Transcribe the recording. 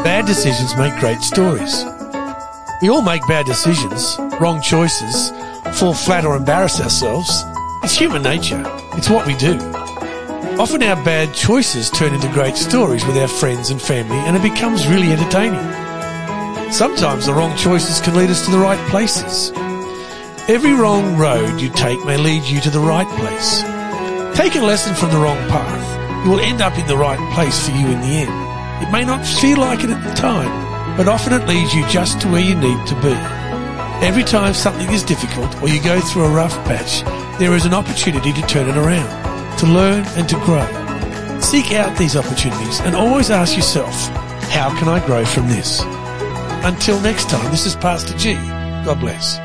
Bad decisions make great stories. We all make bad decisions, wrong choices, fall flat or embarrass ourselves. It's human nature. It's what we do. Often our bad choices turn into great stories with our friends and family, and it becomes really entertaining. Sometimes the wrong choices can lead us to the right places. Every wrong road you take may lead you to the right place. Take a lesson from the wrong path. You will end up in the right place for you in the end. It may not feel like it at the time, but often it leads you just to where you need to be. Every time something is difficult or you go through a rough patch, there is an opportunity to turn it around, to learn and to grow. Seek out these opportunities and always ask yourself, how can I grow from this? Until next time, this is Pastor G. God bless.